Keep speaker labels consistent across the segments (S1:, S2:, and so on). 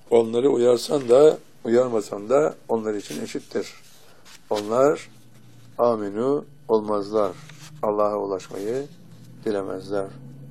S1: Onları uyarsan da uyarmasan da onlar için eşittir. Onlar aminu olmazlar. Allah'a ulaşmayı dilemezler.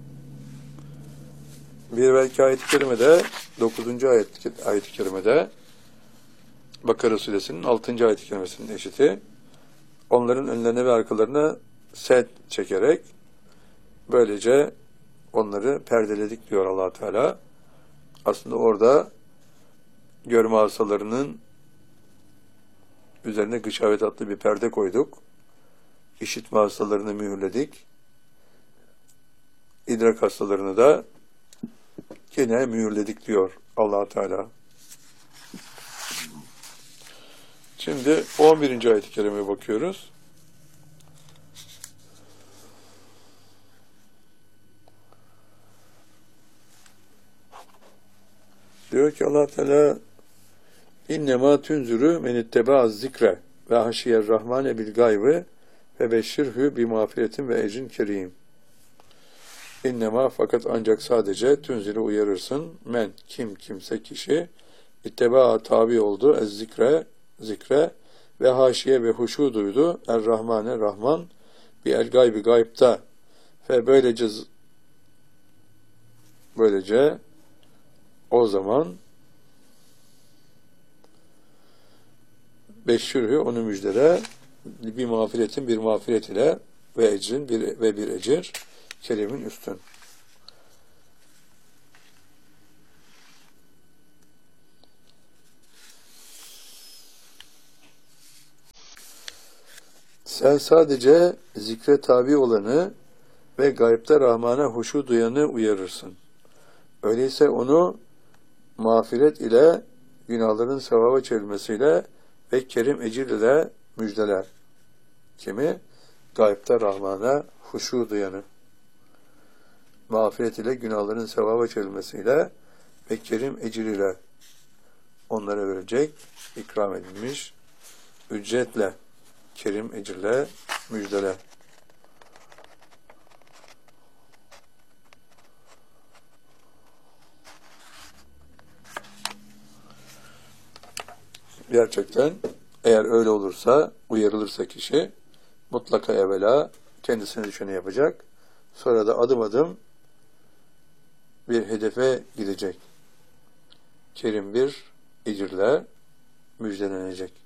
S1: Bir belki ayet-i kerimede 9. ayet-i kerimede Bakara suresinin 6. ayet-i kerimesinin eşiti. Onların önlerine ve arkalarına set çekerek böylece onları perdeledik diyor Allah Teala. Aslında orada görme hastalarının üzerine gışavet adlı bir perde koyduk. İşitme hastalarını mühürledik. İdrak hastalarını da yine mühürledik diyor Allah Teala. Şimdi 11. ayet-i kerimeye bakıyoruz. Diyor ki Allah Teala İnnemâ tünzürü men ittebaaz zikre ve haşiyer rahmane bil gaybi ve beşşirhü bi mağfiretin ve ecrin kerim. İnnemâ fakat ancak sadece tünzürü uyarırsın. Men kimse kişi ittebaa tabi oldu ez zikre ve haşiye ve huşu duydu er rahmane rahman bi el gaybi gaybta ve böylece o zaman beşşirhü onu müjdele bir mağfiretin bir mağfiret ile ve ecrin bir ecir kerimin üstün. Sen sadece zikre tabi olanı ve gaybta Rahman'a huşu duyanı uyarırsın. Öyleyse onu mağfiret ile günahların sevaba çevrilmesiyle ve kerim ecir ile müjdeler. Kimi? Gaybta Rahman'a huşu duyanı. Mağfiret ile günahların sevaba çevrilmesiyle ve kerim ecir ile onlara verecek ikram edilmiş ücretle, kerim ecirle müjdele. Gerçekten eğer öyle olursa, uyarılırsa kişi mutlaka evvela kendisine düşeni yapacak. Sonra da adım adım bir hedefe gidecek. Kerim bir ecirle müjdelenecek.